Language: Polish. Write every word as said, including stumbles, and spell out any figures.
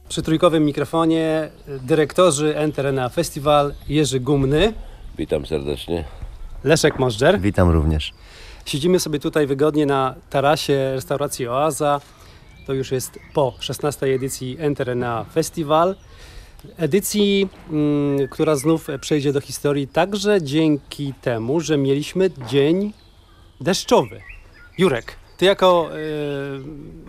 Przy trójkowym mikrofonie dyrektorzy Enter Enea Festival Jerzy Gumny, Witam serdecznie. Leszek Możdżer. Witam również. Siedzimy sobie tutaj wygodnie na tarasie restauracji Oaza. To już jest po szesnastej edycji Enter Enea Festival. Edycji, mm, która znów przejdzie do historii także dzięki temu, że mieliśmy dzień deszczowy. Jurek, ty jako yy,